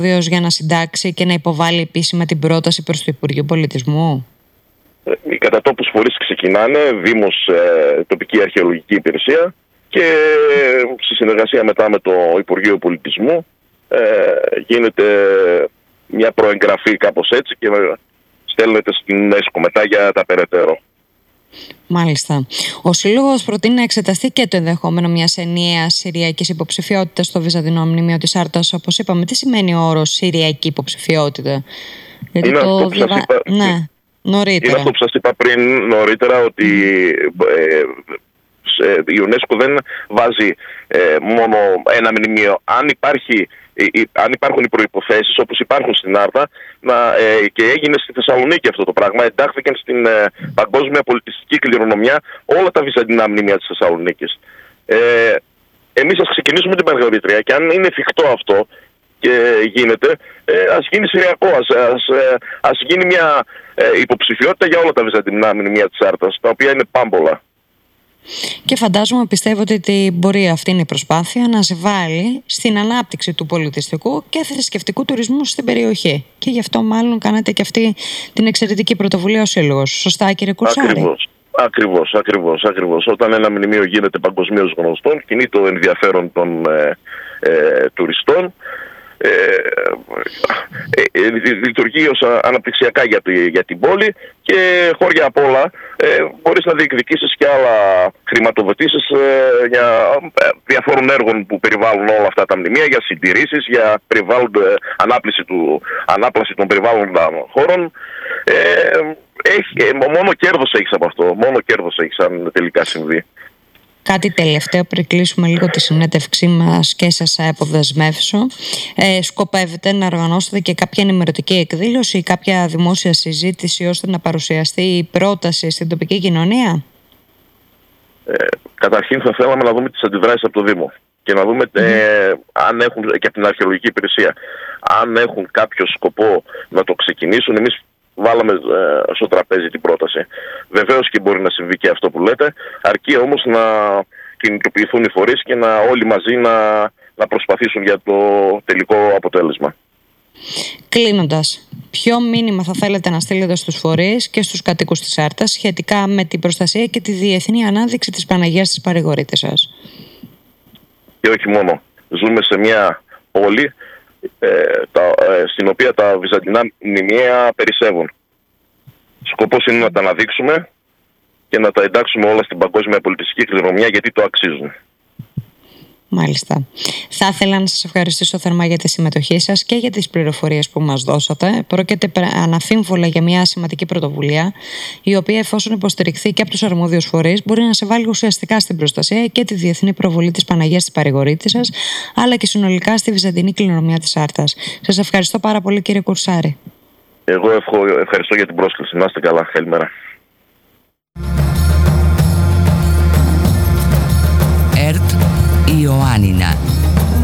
για να συντάξει και να υποβάλει επίσημα την πρόταση προς το Υπουργείο Πολιτισμού? Οι κατατόπους φορείς ξεκινάνε, Δήμος, τοπική αρχαιολογική υπηρεσία, και στη συνεργασία μετά με το Υπουργείο Πολιτισμού γίνεται μια προεγγραφή κάπως έτσι και στέλνεται στην UNESCO μετά για τα περαιτέρω. Μάλιστα. Ο Σύλλογος προτείνει να εξεταστεί και το ενδεχόμενο μιας ενιαίας συριακής υποψηφιότητας στο Βυζαντινό Μνημείο της Άρτας. Όπως είπαμε, τι σημαίνει ο όρος συριακή υποψηφιότητα? Γιατί είναι αυτό που σας είπα, νωρίτερα. Είναι αυτό που σας είπα πριν νωρίτερα, ότι η UNESCO δεν βάζει μόνο ένα μνημείο. Αν υπάρχουν οι προϋποθέσεις όπως υπάρχουν στην Άρτα, και έγινε στη Θεσσαλονίκη αυτό το πράγμα, εντάχθηκαν στην παγκόσμια πολιτιστική κληρονομιά όλα τα βυζαντινά μνημεία της Θεσσαλονίκης. Εμείς ας ξεκινήσουμε την Παργωρήτρια, και αν είναι εφικτό αυτό και γίνεται, ας γίνει συριακό, ας γίνει μια υποψηφιότητα για όλα τα βυζαντινά μνημεία της Άρτας, τα οποία είναι πάμπολα. Και φαντάζομαι, πιστεύω ότι μπορεί αυτή είναι η προσπάθεια να συμβάλλει στην ανάπτυξη του πολιτιστικού και θρησκευτικού τουρισμού στην περιοχή. Και γι' αυτό μάλλον κάνετε και αυτή την εξαιρετική πρωτοβουλία ο Σύλλογος. Σωστά, κύριε Κουρσάρη? Ακριβώς. Όταν ένα μνημείο γίνεται παγκοσμίως γνωστό, κινεί το ενδιαφέρον των τουριστών, λειτουργεί ως αναπτυξιακά για την πόλη, και χώρια απ' όλα μπορείς να διεκδικήσεις και άλλα χρηματοδοτήσεις για διαφόρων έργων που περιβάλλουν όλα αυτά τα μνημεία, για συντηρήσεις, για ανάπλαση των περιβάλλοντα χώρων. Μόνο κέρδος έχεις από αυτό, μόνο κέρδος έχεις αν τελικά συμβεί. Κάτι τελευταίο πριν κλείσουμε λίγο τη συνέντευξή μας και σας αποδεσμεύσω. Σκοπεύετε να οργανώσετε και κάποια ενημερωτική εκδήλωση ή κάποια δημόσια συζήτηση ώστε να παρουσιαστεί η πρόταση στην τοπική κοινωνία? Καταρχήν θα θέλαμε να δούμε τις αντιδράσεις από το Δήμο και να δούμε αν έχουν, και από την αρχαιολογική υπηρεσία, αν έχουν κάποιο σκοπό να το ξεκινήσουν. Εμείς βάλαμε στο τραπέζι την πρόταση. Βεβαίως και μπορεί να συμβεί και αυτό που λέτε, αρκεί όμως να κινητοποιηθούν οι φορείς και να όλοι μαζί να προσπαθήσουν για το τελικό αποτέλεσμα. Κλείνοντας, ποιο μήνυμα θα θέλετε να στείλετε στους φορείς και στους κατοίκους της Άρτας σχετικά με την προστασία και τη διεθνή ανάδειξη της Παναγίας της Παρηγορείτισσας? Και όχι μόνο. Ζούμε σε μια πόλη στην οποία τα βυζαντινά μνημεία περισσεύουν. Σκοπός είναι να τα αναδείξουμε και να τα εντάξουμε όλα στην παγκόσμια πολιτιστική κληρονομιά, γιατί το αξίζουν. Μάλιστα. Θα ήθελα να σας ευχαριστήσω θερμά για τη συμμετοχή σας και για τις πληροφορίες που μας δώσατε. Πρόκειται αναφήμβολα για μια σημαντική πρωτοβουλία, η οποία, εφόσον υποστηριχθεί και από τους αρμόδιους φορείς, μπορεί να συμβάλλει ουσιαστικά στην προστασία και τη διεθνή προβολή της Παναγίας της Παρηγορείτισσας, αλλά και συνολικά στη βυζαντινή κληρονομιά της Άρτας. Σας ευχαριστώ πάρα πολύ, κύριε Κουρσάρη. Εγώ ευχαριστώ για την πρόσκληση. Να είστε καλά. Καλημέρα. ΕΡΤ Ιωάννινα.